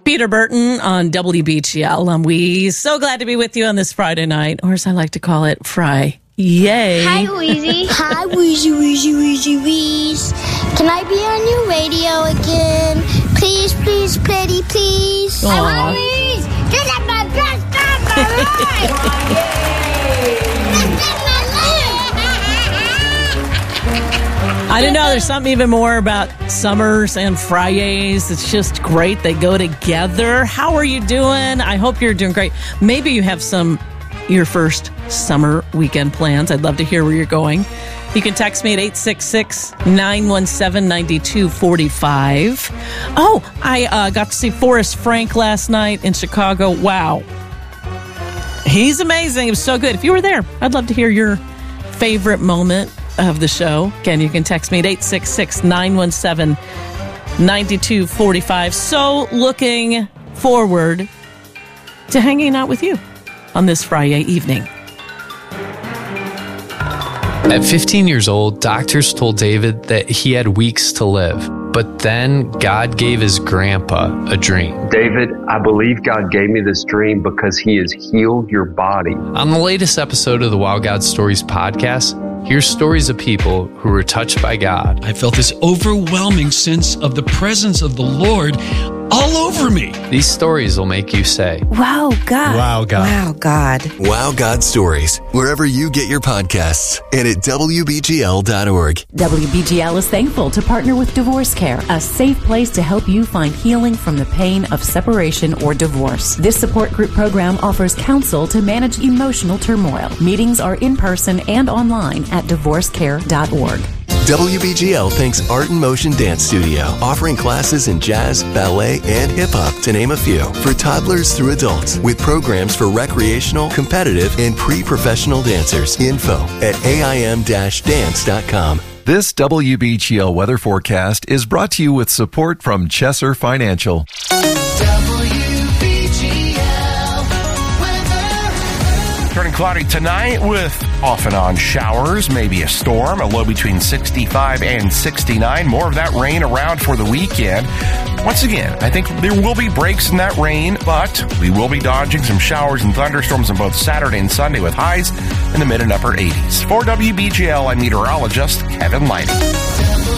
Peter Burton on WBGL. We so glad to be with you on this Friday night, or as I like to call it, Fry-yay. Hi, Wheezy. Hi, Wheezy, Wheezy, Wheezy, Wheeze. Can I be on your radio again? Please, please, pretty, please. Aw. Wheeze. This is my best time of my life. This is my I don't know. There's something even more about summers and Fridays. It's just great. They go together. How are you doing? I hope you're doing great. Maybe you have your first summer weekend plans. I'd love to hear where you're going. You can text me at 866-917-9245. Oh, I got to see Forrest Frank last night in Chicago. Wow. He's amazing. It was so good. If you were there, I'd love to hear your favorite moment of the show. Again, you can text me at 866-917-9245. So looking forward to hanging out with you on this Friday evening. At 15 years old, doctors told David that he had weeks to live. But then God gave his grandpa a dream. David, I believe God gave me this dream because he has healed your body. On the latest episode of the Wow God Stories podcast, here's stories of people who were touched by God. I felt this overwhelming sense of the presence of the Lord all over me. These stories will make you say, Wow, God. Wow, God. Wow, God. Wow God Stories, wherever you get your podcasts and at WBGL.org. WBGL is thankful to partner with Divorce Care, a safe place to help you find healing from the pain of separation or divorce. This support group program offers counsel to manage emotional turmoil. Meetings are in person and online at divorcecare.org. WBGL thanks Art in Motion Dance Studio, offering classes in jazz, ballet, and hip-hop, to name a few, for toddlers through adults, with programs for recreational, competitive, and pre-professional dancers. Info at aim-dance.com. This WBGL weather forecast is brought to you with support from Chesser Financial. Turning cloudy tonight with off and on showers, maybe a storm, a low between 65 and 69. More of that rain around for the weekend. Once again, I think there will be breaks in that rain, but we will be dodging some showers and thunderstorms on both Saturday and Sunday with highs in the mid and upper 80s. For WBGL, I'm meteorologist Kevin Lighting.